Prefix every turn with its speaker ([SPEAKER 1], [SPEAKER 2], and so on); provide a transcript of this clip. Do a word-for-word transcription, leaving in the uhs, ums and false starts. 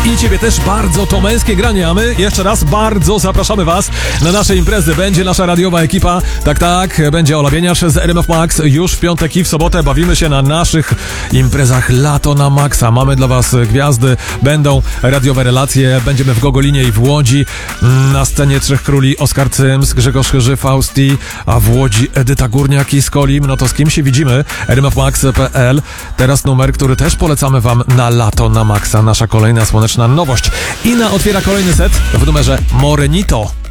[SPEAKER 1] I ciebie też bardzo to męskie granie, a my jeszcze raz bardzo zapraszamy was na nasze imprezy. Będzie nasza radiowa ekipa, tak, tak, będzie Ola Bieniasz z R M F Max już w piątek i w sobotę. Bawimy się na naszych imprezach Lato na Maxa. Mamy dla was gwiazdy, będą radiowe relacje, będziemy w Gogolinie i w Łodzi. Na scenie Trzech Króli Oskar Cyms, Grzegorz Chyży, Fausti, a w Łodzi Edyta Górniak i Skolim. No to z kim się widzimy? R M F Max kropka p l. Teraz numer, który też polecamy wam na Lato na Maxa. Nasza kolejna słoneczna nowość. Ina otwiera kolejny set w numerze Morenito.